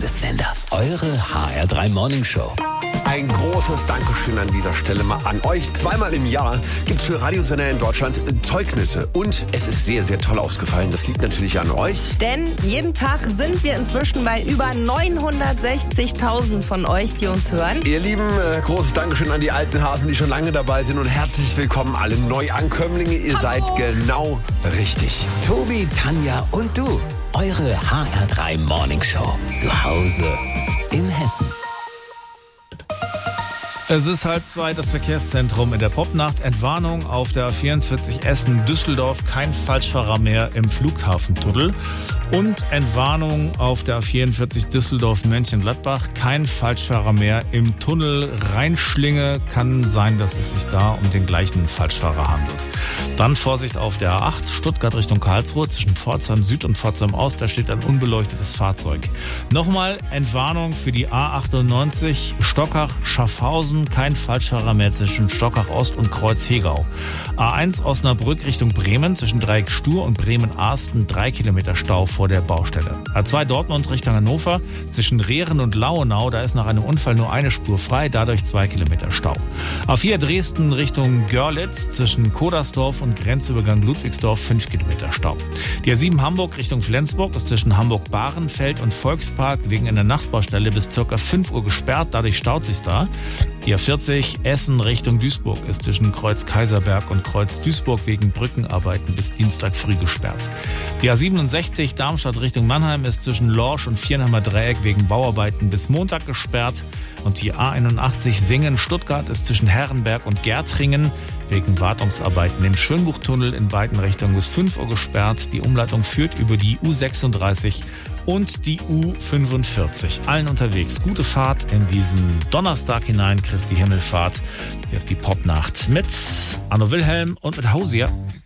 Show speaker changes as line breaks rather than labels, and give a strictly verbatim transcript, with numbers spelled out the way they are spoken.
Bundesländer. Eure H R drei Morning Show.
Ein großes Dankeschön an dieser Stelle mal an euch. Zweimal im Jahr gibt es für Radiosender in Deutschland Zeugnisse. Und es ist sehr, sehr toll ausgefallen. Das liegt natürlich an euch.
Denn jeden Tag sind wir inzwischen bei über neunhundertsechzigtausend von euch, die uns hören.
Ihr Lieben, äh, großes Dankeschön an die alten Hasen, die schon lange dabei sind. Und herzlich willkommen alle Neuankömmlinge. Ihr
Hallo.
seid genau richtig.
Tobi, Tanja und du. Eure H R drei Morning Show. Zu Hause in Hessen.
Es ist halb zwei, das Verkehrszentrum in der Popnacht. Entwarnung auf der A vierundvierzig Essen-Düsseldorf. Kein Falschfahrer mehr im Flughafentunnel. Und Entwarnung auf der A vierundvierzig Düsseldorf-Mönchengladbach. Kein Falschfahrer mehr im Tunnel Rheinschlinge. Kann sein, dass es sich da um den gleichen Falschfahrer handelt. Dann Vorsicht auf der A acht, Stuttgart Richtung Karlsruhe, zwischen Pforzheim Süd und Pforzheim Ost. Da steht ein unbeleuctetes Fahrzeug. Nochmal Entwarnung für die A achtundneunzig, Stockach-Schaffhausen. Kein Falschfahrer mehr zwischen Stockach Ost und Kreuz-Hegau. A eins Osnabrück Richtung Bremen, zwischen Dreieck Stur und Bremen-Arsten. Drei Kilometer Stau vor der Baustelle. A zwei Dortmund Richtung Hannover, zwischen Rehren und Lauenau. Da ist nach einem Unfall nur eine Spur frei, dadurch zwei Kilometer Stau. A vier Dresden Richtung Görlitz, zwischen Kodersdorf und Grenzübergang Ludwigsdorf, fünf Kilometer Stau. Die A sieben Hamburg Richtung Flensburg ist zwischen Hamburg-Bahrenfeld und Volkspark wegen einer Nachtbaustelle bis ca. fünf Uhr gesperrt, dadurch staut sich's da. Die A vierzig Essen Richtung Duisburg ist zwischen Kreuz Kaiserberg und Kreuz Duisburg wegen Brückenarbeiten bis Dienstag früh gesperrt. Die A siebenundsechzig Darmstadt Richtung Mannheim ist zwischen Lorsch und Viernheimer Dreieck wegen Bauarbeiten bis Montag gesperrt. Und die A einundachtzig Singen-Stuttgart ist zwischen Herrenberg und Gärtringen wegen Wartungsarbeiten im Schönbuchtunnel in beiden Richtungen bis fünf Uhr gesperrt. Die Umleitung führt über die U sechsunddreißig und die U fünfundvierzig. Allen unterwegs gute Fahrt in diesen Donnerstag hinein, Christi Himmelfahrt. Hier ist die Popnacht mit Anno Wilhelm und mit Hausier.